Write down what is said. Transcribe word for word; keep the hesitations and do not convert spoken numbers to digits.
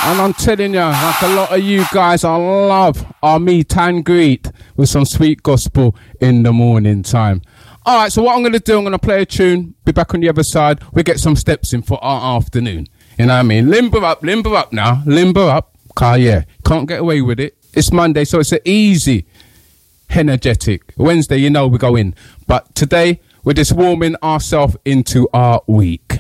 And I'm telling you, like a lot of you guys, I love our meet and greet with some sweet gospel in the morning time. All right, so what I'm going to do, I'm going to play a tune, be back on the other side. We get some steps in for our afternoon. You know what I mean? Limber up, limber up now, limber up. Car, yeah, can't get away with it. It's Monday, so it's an easy, energetic. Wednesday, you know we go in. But today, we're just warming ourselves into our week.